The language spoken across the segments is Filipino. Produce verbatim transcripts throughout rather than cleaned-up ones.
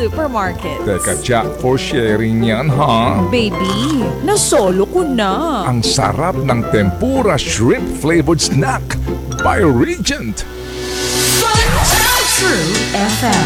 supermarket. Teka, Cha, for sharing yan, ha? Baby, nasolo ko na. Ang sarap ng tempura shrimp-flavored snack by Regent. True F M.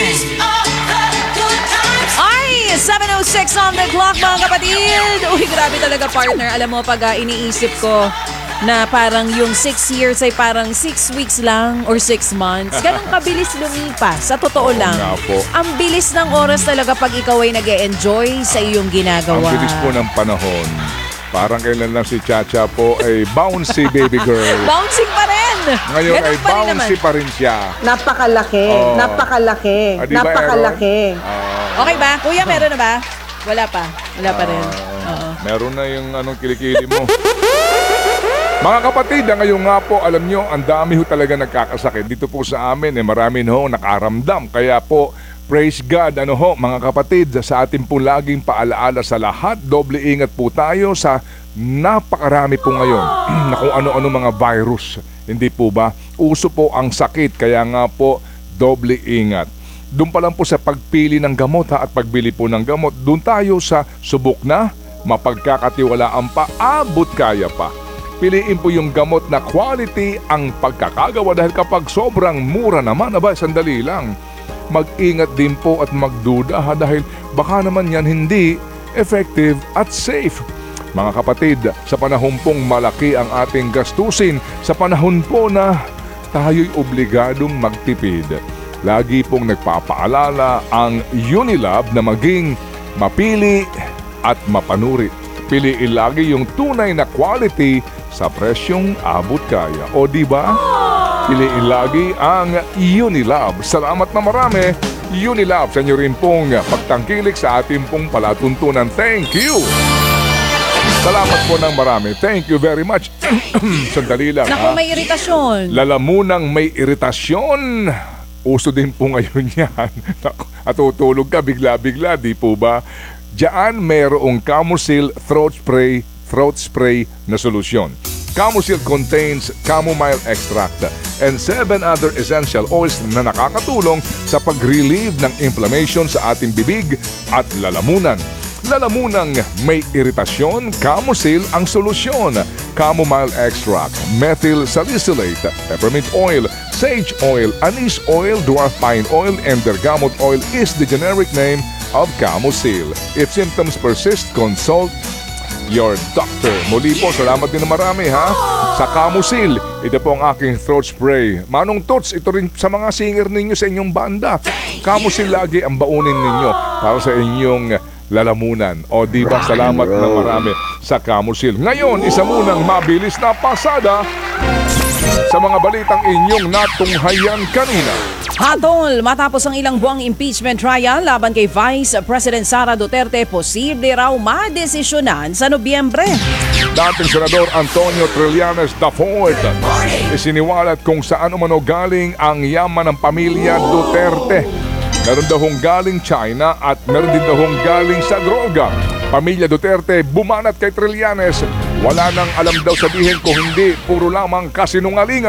Ay, seven oh six on the clock mga kapatid. Uy, grabe talaga partner. Alam mo, pag uh, iniisip ko na parang yung six years ay parang six weeks lang or six months. Ganun kabilis lumipas. Sa totoo Oo lang. nga po. Ang bilis ng oras talaga pag ikaw ay nag-e-enjoy sa iyong ginagawa. Ang bilis po ng panahon. Parang kailan lang si Chacha po ay bouncy baby girl. Bouncing pa rin. Ngayon Ganun ay pa rin naman. bouncy pa rin siya. Napakalaki, Oh. napakalaki, Ah, di ba, napakalaki. Ah, Okay ba? Kuya, meron na ba? Wala pa. Wala pa rin. Oo. meron na yung anong kilikili mo. Mga kapatid, ah, ngayon nga po, alam nyo, ang dami ho talaga nagkakasakit. Dito po sa amin, eh, marami ho nakaramdam. Kaya po, praise God, ano ho, mga kapatid, sa ating po laging paalaala sa lahat, doble ingat po tayo sa napakarami po ngayon na kung ano-ano mga virus. Hindi po ba? Uso po ang sakit, kaya nga po, doble ingat. Doon pa lang po sa pagpili ng gamot ha, at pagbili po ng gamot, doon tayo sa subok na, mapagkakatiwalaan pa, abot kaya pa. Piliin po yung gamot na quality ang pagkakagawa dahil kapag sobrang mura naman, aba, sandali lang. Mag-ingat din po at magduda ha, dahil baka naman yan hindi effective at safe. Mga kapatid, sa panahon pong malaki ang ating gastusin, sa panahon po na tayo'y obligadong magtipid, lagi pong nagpapaalala ang Unilab na maging mapili at mapanuri. Piliin lagi yung tunay na quality sa presyong abot kaya. O di ba? Piliin lagi ang Unilab. Salamat na marami, Unilab, sa inyo rin pong pagtangkilik sa ating pong palatuntunan. Thank you! Salamat po ng marami. Thank you very much. Sandali lang, Naku, ha? may iritasyon. Lalamunang may iritasyon. Uso din po ngayon yan. Naku, at tutulog ka bigla-bigla, di po ba? Diyan mayroong Camusil throat spray, throat spray na solusyon. Camusil contains chamomile extract and seven other essential oils na nakakatulong sa pag-relieve ng inflammation sa ating bibig at lalamunan. Lalamunang may iritasyon, Camusil ang solusyon. Chamomile extract, methyl salicylate, peppermint oil, sage oil, anise oil, dwarf pine oil, and bergamot oil is the generic name of Camusil. If symptoms persist, consult your doctor. Muli po, salamat din na marami ha sa Camusil. Ito po ang aking throat spray. Manong Tots, ito rin sa mga singer ninyo sa inyong banda. Camusil lagi ang baunin ninyo para sa inyong lalamunan. O di ba, salamat na marami sa Camusil. Ngayon, isa munang mabilis na pasada sa mga balitang inyong natunghayan kanina. Hatol, matapos ang ilang buwang impeachment trial laban kay Vice President Sara Duterte, posible raw madesisyonan sa Nobyembre. Dating Senador Antonio Trillanes the fourth isiniwalat kung saan umano galing ang yaman ng pamilya Duterte. Meron daw hong galing China at meron din daw hong galing sa droga. Pamilya Duterte bumanat kay Trillanes. Wala nang alam daw sabihin kung hindi puro lamang kasinungalingan.